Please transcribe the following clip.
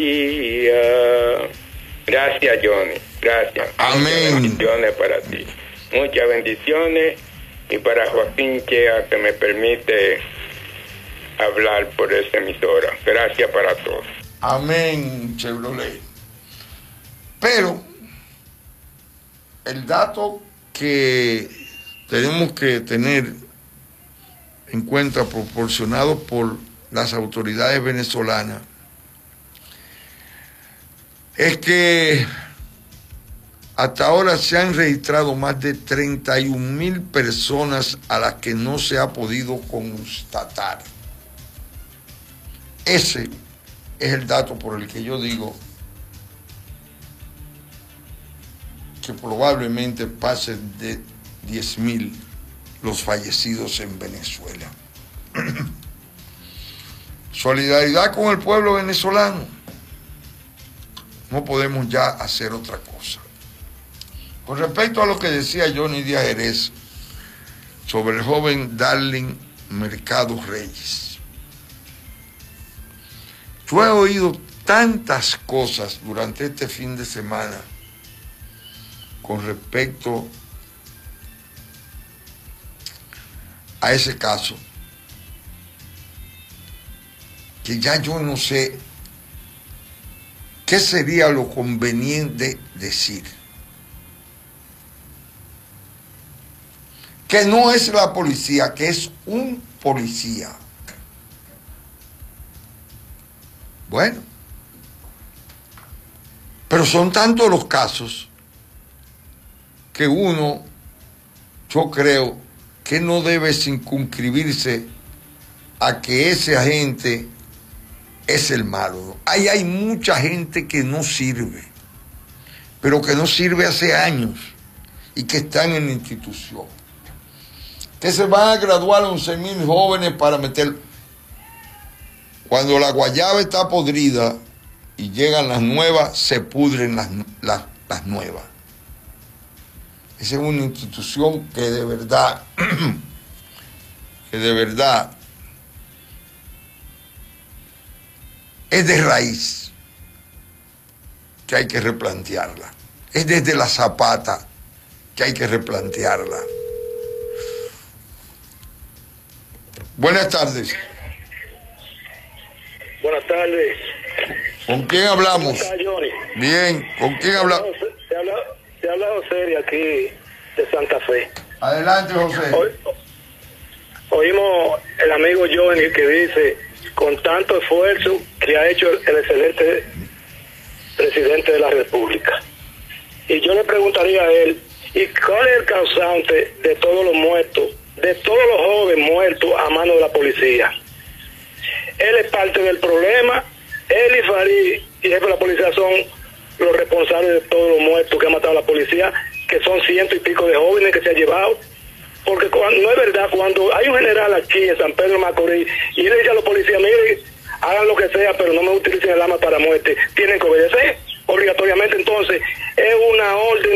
Gracias, Johnny. Gracias. Amén. Muchas bendiciones para ti. Muchas bendiciones. Y para Joaquín Chea, que me permite hablar por esta emisora. Gracias para todos. Amén, Chevrolet. Pero el dato que tenemos que tener en cuenta, proporcionado por las autoridades venezolanas, es que hasta ahora se han registrado más de 31,000 personas a las que no se ha podido constatar. Ese es el dato por el que yo digo que probablemente pasen de 10,000 los fallecidos en Venezuela. Solidaridad con el pueblo venezolano. No podemos ya hacer otra cosa. Con respecto a lo que decía Johnny Díaz Jerez sobre el joven Darling Mercado Reyes, yo he oído tantas cosas durante este fin de semana con respecto a ese caso, que ya yo no sé qué sería lo conveniente decir. Que no es la policía, que es un policía. Bueno, pero son tantos los casos que uno, yo creo, que no debe circunscribirse a que ese agente es el malo. Ahí hay mucha gente que no sirve, pero que no sirve hace años y que están en la institución. Que se van a graduar 11,000 jóvenes para meter. Cuando la guayaba está podrida y llegan las nuevas, se pudren las nuevas. Esa es una institución que de verdad, es de raíz, que hay que replantearla. Es desde la zapata que hay que replantearla. Buenas tardes. Buenas tardes. ¿Con quién hablamos? ¿Cómo está, Johnny? Bien, ¿con quién hablamos? Te habla José de aquí, de Santa Fe. Adelante, José. Oímos el amigo Johnny que dice, con tanto esfuerzo que ha hecho el excelente presidente de la República. Y yo le preguntaría a él, ¿y cuál es el causante de todos los muertos, de todos los jóvenes muertos a mano de la policía? Él es parte del problema. Él y Farid y jefe de la policía son los responsables de todos los muertos que ha matado la policía, que son 100 y pico de jóvenes que se ha llevado. Porque no es verdad, cuando hay un general aquí en San Pedro de Macorís y él le dice a los policías, miren, hagan lo que sea, pero no me utilicen el arma para muerte, tienen que obedecer obligatoriamente. Entonces es una orden